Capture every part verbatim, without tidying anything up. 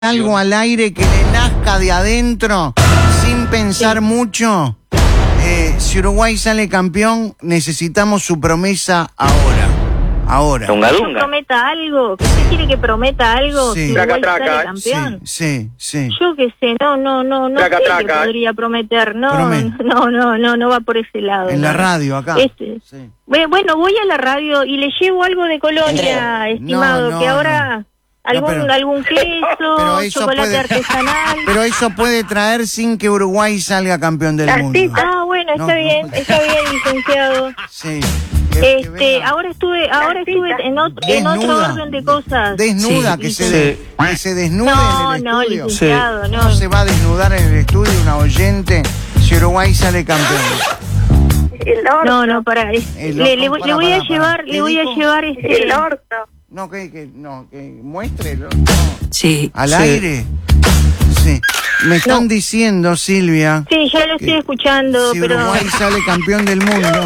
algo al aire que le nazca de adentro, sin pensar sí. mucho. Eh, si Uruguay sale campeón, necesitamos su promesa ahora. Ahora. Dunga, ¿Que dunga. prometa algo? ¿Que usted quiere que prometa algo? Sí. Si Uruguay Traca, traca. sale campeón. Sí, sí, sí. Yo qué sé, no, no, no, no Traca, sé traca. qué podría prometer. No, Promet. no, no, no, no va por ese lado. En no. la radio, acá. Este, Sí. Bueno, voy a la radio y le llevo algo de Colonia, estimado, No, no, que ahora no. algún No, pero- algún queso, Pero eso chocolate puede- artesanal. Pero eso puede traer sin que Uruguay salga campeón del mundo. Ah, bueno, está No, bien, no. está bien, licenciado. Sí. Que- que Este, venga ahora estuve, ahora estuve en, ot- en otro desnuda. orden de cosas. Desnuda, Sí, que, y se sí. de- que se desnude No, en el no, estudio. licenciado, no. ¿Cómo se va a desnudar en el estudio una oyente si Uruguay sale campeón? No, no, para, es- El le, orto, le voy, para, le voy para, a para. llevar, ¿Qué le voy a dijo? llevar este. El orto. No, que, que, no, que muéstrelo. No. Sí. ¿Al sí. aire? Sí. Me están No. diciendo, Silvia, Sí, ya lo estoy que escuchando, si pero Uruguay sale campeón del mundo.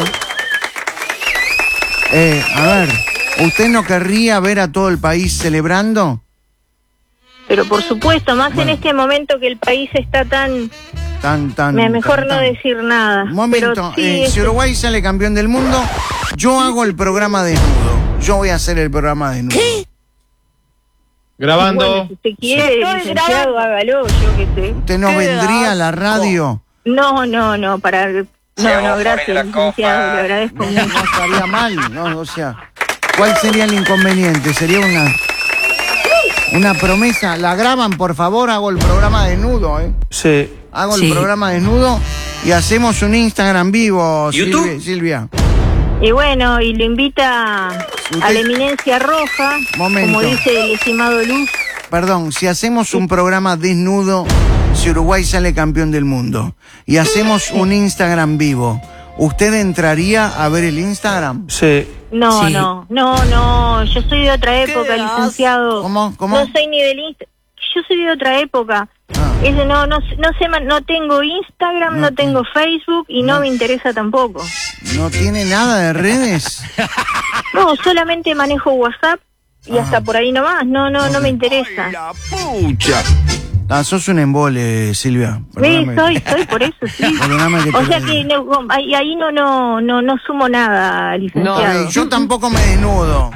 Eh, a ver, ¿usted no querría ver a todo el país celebrando? pero por supuesto, más Bueno. en este momento que el país está tan, Tan, tan. me- mejor tan, no tan. decir nada. Un momento, pero sí, eh, si este- Uruguay sale campeón del mundo, yo hago el programa desnudo. Yo voy a hacer el programa desnudo. Grabando. bueno, si usted quiere, licenciado, hágalo, yo qué sé. ¿Usted no vendría a la radio? No, no, no, para, no, no, gracias, licenciado, le agradezco No, mucho. no estaría mal, ¿no? O sea, ¿cuál sería el inconveniente? Sería una una promesa. La graban, por favor, hago el programa desnudo, ¿eh? Sí. Hago el Sí. programa desnudo y hacemos un Instagram vivo, ¿YouTube? Silvia. Silvia. Y bueno, y lo invita a Usted- la eminencia roja, Momento. como dice el estimado Luz. Perdón, si hacemos un programa desnudo, si Uruguay sale campeón del mundo, y hacemos un Instagram vivo, ¿usted entraría a ver el Instagram? Sí. No, Sí. no, no, no, yo soy de otra época, licenciado. ¿Cómo? ¿Cómo? No soy ni del Insta. Yo soy de otra época. Ah. Ese no, no, no sé, man- no tengo Instagram, No no, te- tengo Facebook y no. no. me interesa tampoco. ¿No tiene nada de redes? No, solamente manejo WhatsApp y Ah. hasta por ahí nomás. No, no, no me interesa. Ah, sos un embole, Silvia. Sí, Perdóname. soy, soy por eso, sí. Perdóname que te O lo sea diga. que no, ahí, ahí no, no, no, no sumo nada, licenciado. Ok, yo tampoco me desnudo.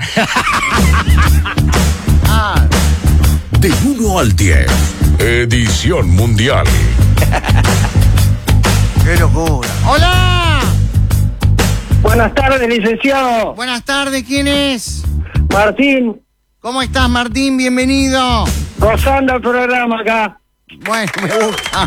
Ah, De uno al diez, edición mundial. qué locura. ¡Hola! Buenas tardes, licenciado. Buenas tardes, ¿quién es? Martín, ¿Cómo estás, Martín? Bienvenido. gozando el programa acá. Bueno, me gusta.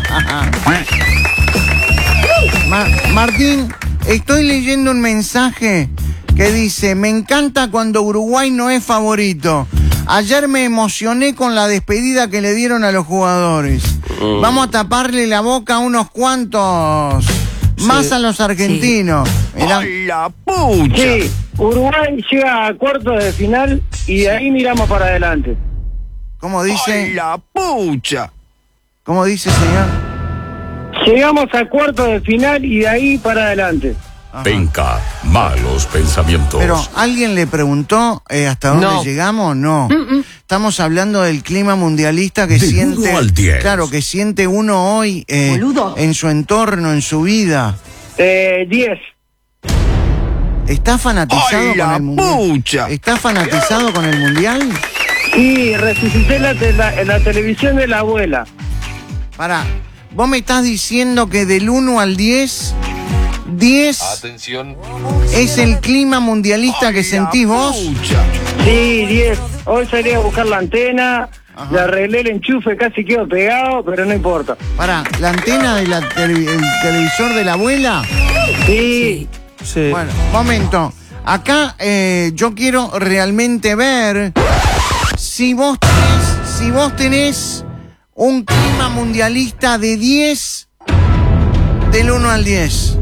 Ma- Martín, estoy leyendo un mensaje que dice: me encanta cuando Uruguay no es favorito. Ayer me emocioné con la despedida que le dieron a los jugadores. Vamos a taparle la boca a unos cuantos, más a los argentinos. Mirá. Sí, Uruguay llega a cuartos de final y de ahí miramos para adelante. ¿Cómo dice? ¿Cómo dice, señor? Llegamos a cuartos de final y de ahí para adelante. Ajá. Penca, malos pensamientos. Pero, ¿alguien le preguntó eh, hasta dónde No. llegamos? No. Estamos hablando del clima mundialista que Del siente... uno al diez. Claro, que siente uno hoy eh, Boludo. en su entorno, en su vida. Eh, diez. ¿Está fanatizado con el mundial? ¿Está fanatizado con el mundial? Sí, resucité la, te- la, en la televisión de la abuela. Pará, vos me estás diciendo que del uno al diez, diez es el clima mundialista que sentís vos. Sí, diez. Hoy salí a buscar la antena, Ajá. le arreglé el enchufe, casi quedó pegado, pero no importa. Pará, ¿la antena del televisor de la abuela? Sí, Sí. Bueno, momento. Acá eh, yo quiero realmente ver si vos tenés, si vos tenés un clima mundialista de diez, del uno al diez.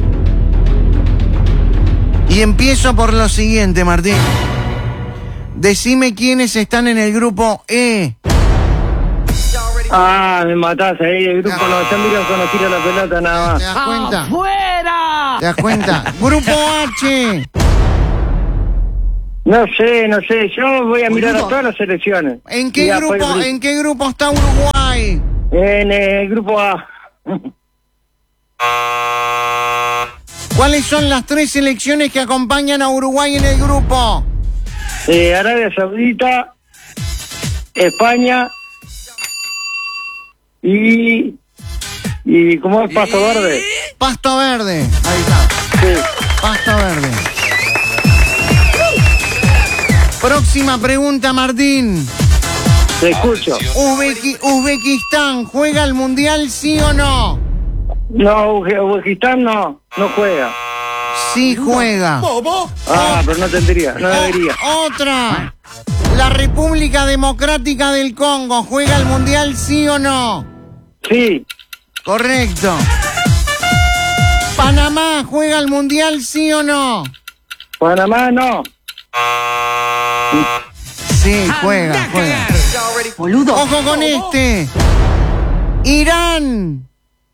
Y empiezo por lo siguiente, Martín. Decime quiénes están en el grupo E. Ah, me matás ahí, el grupo no, ya mira cuando tira la pelota nada ¿Te más. das cuenta? ¡Afuera! ¿Te das cuenta? Grupo H. No sé, no sé, yo voy a mirar a todas las selecciones. ¿En qué Y grupo, después- en qué grupo está Uruguay? En el grupo A. ¿Cuáles son las tres selecciones que acompañan a Uruguay en el grupo? Eh, Arabia Saudita, España y... ¿Y cómo es Pasto Verde? Pasto Verde. Ahí está. Sí. Pasto Verde. Próxima pregunta, Martín. Te escucho. Uzbeki- Uzbekistán, ¿juega el Mundial, sí o no? No, Uge- Uzbekistán no, no juega. Sí juega. Ah, pero no tendría, no debería. O- otra. La República Democrática del Congo, ¿juega el Mundial, sí o no? Sí, Correcto. Panamá, ¿juega el Mundial, sí o no? Panamá no. Sí, juega, juega. Boludo. Ojo con este. Irán.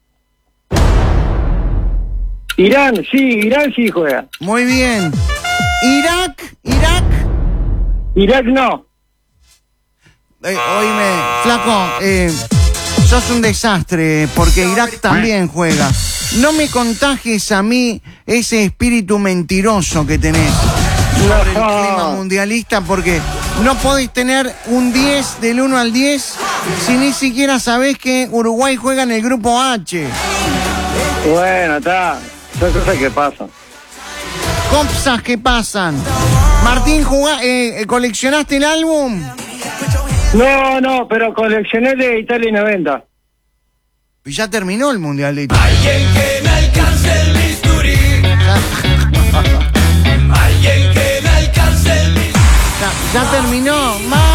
Irán, sí, Irán sí juega. Muy bien. Irak, Irak. Irak no. Eh, oíme, flaco, eh, sos un desastre porque Irak también juega. No me contagies a mí ese espíritu mentiroso que tenés sobre el clima mundialista porque no podés tener un diez del uno al diez si ni siquiera sabés que Uruguay juega en el grupo H. Bueno, está. Son cosas que pasan. Cosas que pasan. Martín, jugá- eh, ¿coleccionaste el álbum? No, no, pero coleccioné de Italia noventa. Ya terminó el Mundial de Italia. Alguien que me alcance el bisturí. Ya, Alguien que me alcance el bisturí. ya- ya terminó. Ma-